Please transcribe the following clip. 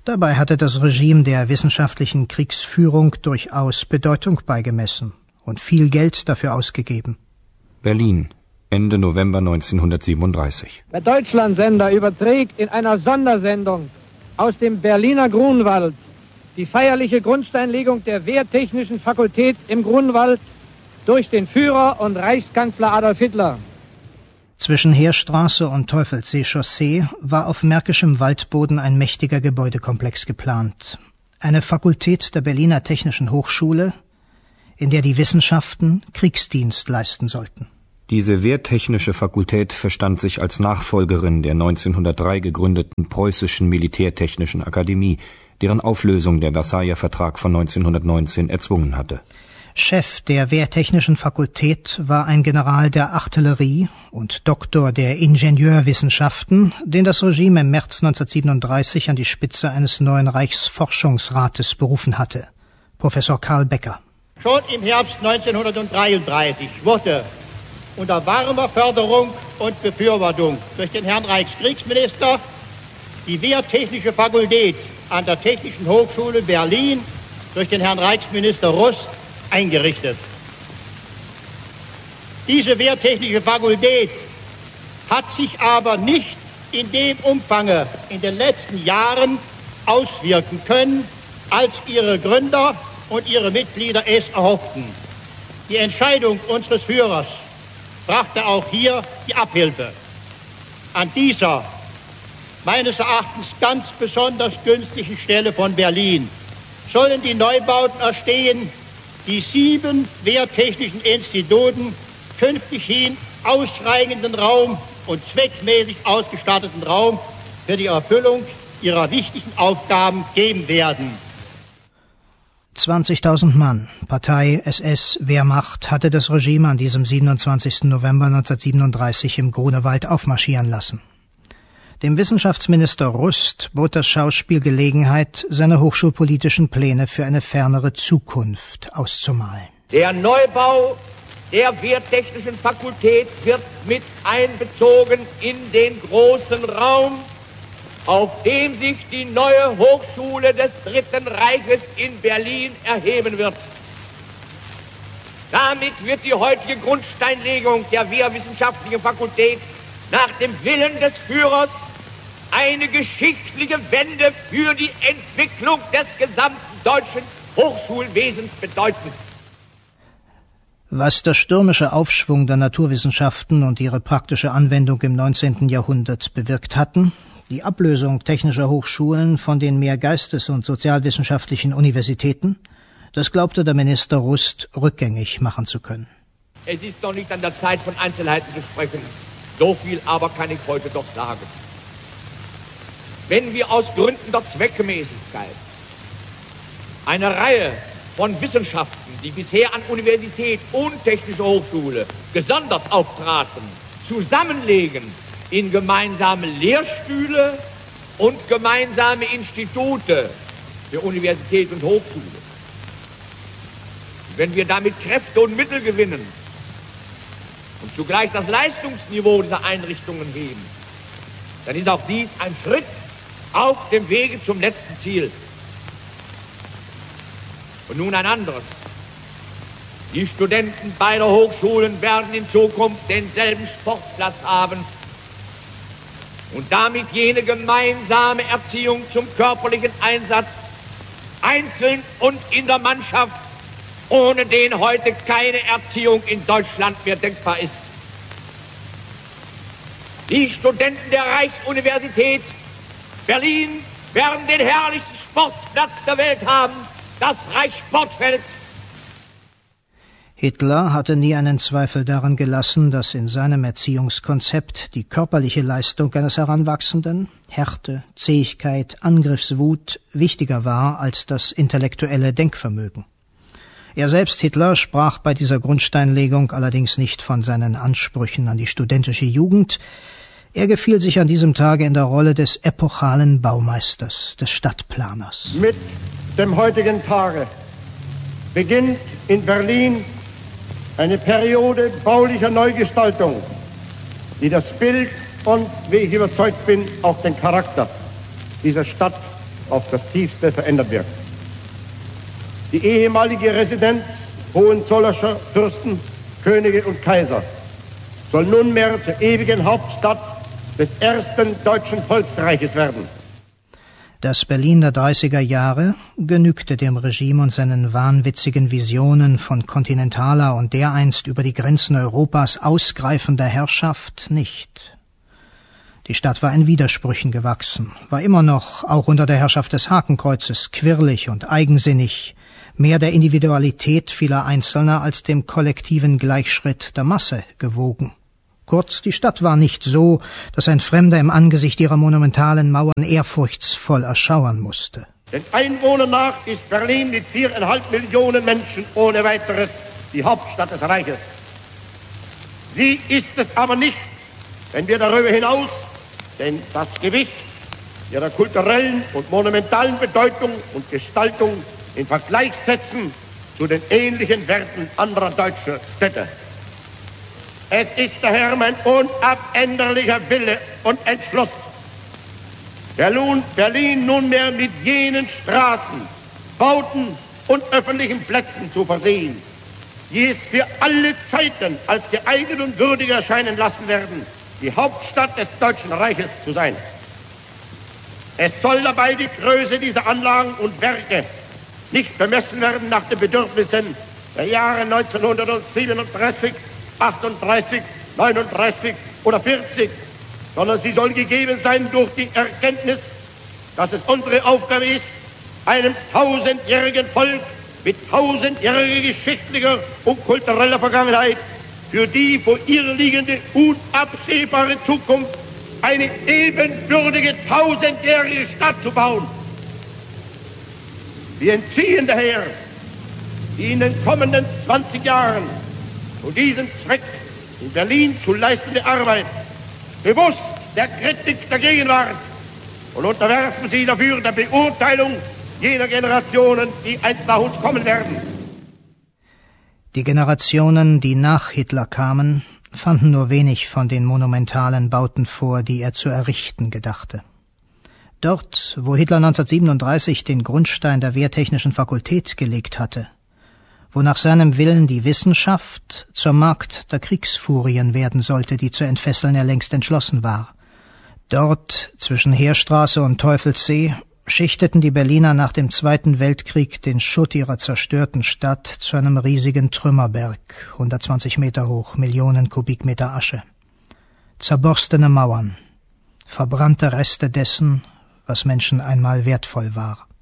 Dabei hatte das Regime der wissenschaftlichen Kriegsführung durchaus Bedeutung beigemessen und viel Geld dafür ausgegeben. Berlin, Ende November 1937. Der Deutschlandsender überträgt in einer Sondersendung aus dem Berliner Grunwald die feierliche Grundsteinlegung der Wehrtechnischen Fakultät im Grunwald durch den Führer und Reichskanzler Adolf Hitler. Zwischen Heerstraße und Teufelssee-Chaussee war auf märkischem Waldboden ein mächtiger Gebäudekomplex geplant. Eine Fakultät der Berliner Technischen Hochschule, in der die Wissenschaften Kriegsdienst leisten sollten. Diese Wehrtechnische Fakultät verstand sich als Nachfolgerin der 1903 gegründeten Preußischen Militärtechnischen Akademie, deren Auflösung der Versailler Vertrag von 1919 erzwungen hatte. Chef der Wehrtechnischen Fakultät war ein General der Artillerie und Doktor der Ingenieurwissenschaften, den das Regime im März 1937 an die Spitze eines neuen Reichsforschungsrates berufen hatte, Professor Karl Becker. Schon im Herbst 1933 wurde unter warmer Förderung und Befürwortung durch den Herrn Reichskriegsminister die Wehrtechnische Fakultät an der Technischen Hochschule Berlin durch den Herrn Reichsminister Rust eingerichtet. Diese Wehrtechnische Fakultät hat sich aber nicht in dem Umfange in den letzten Jahren auswirken können, als ihre Gründer und ihre Mitglieder es erhofften. Die Entscheidung unseres Führers brachte auch hier die Abhilfe. An dieser, meines Erachtens ganz besonders günstigen Stelle von Berlin sollen die Neubauten erstehen, die 7 wehrtechnischen Instituten künftig hin ausreichenden Raum und zweckmäßig ausgestatteten Raum für die Erfüllung ihrer wichtigen Aufgaben geben werden. 20.000 Mann, Partei, SS, Wehrmacht, hatte das Regime an diesem 27. November 1937 im Grunewald aufmarschieren lassen. Dem Wissenschaftsminister Rust bot das Schauspiel Gelegenheit, seine hochschulpolitischen Pläne für eine fernere Zukunft auszumalen. Der Neubau der Wehrtechnischen Fakultät wird mit einbezogen in den großen Raum, auf dem sich die neue Hochschule des Dritten Reiches in Berlin erheben wird. Damit wird die heutige Grundsteinlegung der Wehrwissenschaftlichen Fakultät nach dem Willen des Führers eine geschichtliche Wende für die Entwicklung des gesamten deutschen Hochschulwesens bedeuten. Was der stürmische Aufschwung der Naturwissenschaften und ihre praktische Anwendung im 19. Jahrhundert bewirkt hatten, die Ablösung technischer Hochschulen von den mehr geistes- und sozialwissenschaftlichen Universitäten, das glaubte der Minister Rust rückgängig machen zu können. Es ist noch nicht an der Zeit, von Einzelheiten zu sprechen. So viel aber kann ich heute doch sagen. Wenn wir aus Gründen der Zweckmäßigkeit eine Reihe von Wissenschaften, die bisher an Universität und Technische Hochschule gesondert auftraten, zusammenlegen in gemeinsame Lehrstühle und gemeinsame Institute für Universität und Hochschule. Wenn wir damit Kräfte und Mittel gewinnen und zugleich das Leistungsniveau dieser Einrichtungen heben, dann ist auch dies ein Schritt auf dem Wege zum letzten Ziel. Und nun ein anderes. Die Studenten beider Hochschulen werden in Zukunft denselben Sportplatz haben und damit jene gemeinsame Erziehung zum körperlichen Einsatz, einzeln und in der Mannschaft, ohne den heute keine Erziehung in Deutschland mehr denkbar ist. Die Studenten der Reichsuniversität Berlin werden den herrlichsten Sportplatz der Welt haben, das Reichssportfeld. Hitler hatte nie einen Zweifel daran gelassen, dass in seinem Erziehungskonzept die körperliche Leistung eines Heranwachsenden, Härte, Zähigkeit, Angriffswut wichtiger war als das intellektuelle Denkvermögen. Er selbst, Hitler, sprach bei dieser Grundsteinlegung allerdings nicht von seinen Ansprüchen an die studentische Jugend. Er gefiel sich an diesem Tage in der Rolle des epochalen Baumeisters, des Stadtplaners. Mit dem heutigen Tage beginnt in Berlin eine Periode baulicher Neugestaltung, die das Bild und, wie ich überzeugt bin, auch den Charakter dieser Stadt auf das Tiefste verändert wird. Die ehemalige Residenz Hohenzollerscher Fürsten, Könige und Kaiser soll nunmehr zur ewigen Hauptstadt des ersten deutschen Volksreiches werden. Das Berlin der 30er Jahre genügte dem Regime und seinen wahnwitzigen Visionen von kontinentaler und dereinst über die Grenzen Europas ausgreifender Herrschaft nicht. Die Stadt war in Widersprüchen gewachsen, war immer noch, auch unter der Herrschaft des Hakenkreuzes, quirlig und eigensinnig, mehr der Individualität vieler Einzelner als dem kollektiven Gleichschritt der Masse gewogen. Kurz, die Stadt war nicht so, dass ein Fremder im Angesicht ihrer monumentalen Mauern ehrfurchtsvoll erschauern musste. Den Einwohnern nach ist Berlin mit 4,5 Millionen Menschen ohne weiteres die Hauptstadt des Reiches. Sie ist es aber nicht, wenn wir darüber hinaus denn das Gewicht ihrer kulturellen und monumentalen Bedeutung und Gestaltung in Vergleich setzen zu den ähnlichen Werten anderer deutscher Städte. Es ist daher mein unabänderlicher Wille und Entschluss, Berlin nunmehr mit jenen Straßen, Bauten und öffentlichen Plätzen zu versehen, die es für alle Zeiten als geeignet und würdig erscheinen lassen werden, die Hauptstadt des Deutschen Reiches zu sein. Es soll dabei die Größe dieser Anlagen und Werke nicht bemessen werden nach den Bedürfnissen der Jahre 1937, 38, 39 oder 40, sondern sie soll gegeben sein durch die Erkenntnis, dass es unsere Aufgabe ist, einem 1000-jährigen Volk mit 1000-jähriger geschichtlicher und kultureller Vergangenheit für die vor ihr liegende unabsehbare Zukunft eine ebenbürtige 1000-jährige Stadt zu bauen. Wir entziehen daher die in den kommenden 20 Jahren zu diesem Zweck in Berlin zu leistende Arbeit bewusst der Kritik der Gegenwart und unterwerfen sie dafür der Beurteilung jener Generationen, die einst nach uns kommen werden. Die Generationen, die nach Hitler kamen, fanden nur wenig von den monumentalen Bauten vor, die er zu errichten gedachte. Dort, wo Hitler 1937 den Grundstein der Wehrtechnischen Fakultät gelegt hatte, wo nach seinem Willen die Wissenschaft zur Magd der Kriegsfurien werden sollte, die zu entfesseln er längst entschlossen war. Dort, zwischen Heerstraße und Teufelssee, schichteten die Berliner nach dem Zweiten Weltkrieg den Schutt ihrer zerstörten Stadt zu einem riesigen Trümmerberg, 120 Meter hoch, Millionen Kubikmeter Asche. Zerborstene Mauern, verbrannte Reste dessen, was Menschen einmal wertvoll war.